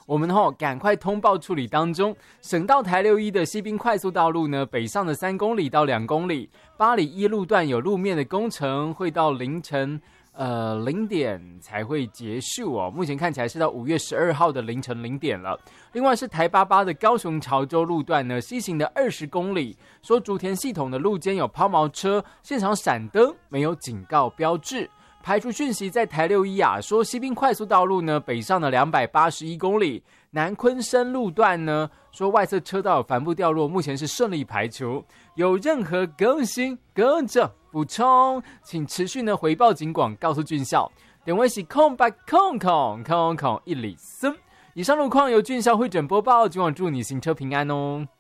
我们赶快通报处理当中。省道台6E的西滨快速道路呢，北上的3公里到2公里，八里一路段有路面的工程，会到凌晨0点才会结束哦。目前看起来是到5月12号的凌晨0点了。另外是台88的高雄潮州路段呢，西行的20公里，说竹田系统的路肩有抛锚车，现场闪灯，没有警告标志。排除讯息在台6E啊，说西滨快速道路呢，北上的281公里，南昆生路段呢，说外侧车道有帆布掉落，目前是顺利排除。有任何更新、更正、补充，请持续呢回报警广，告诉军校。电话是0800000103。以上路况由军校会诊播报，今晚祝你行车平安哦。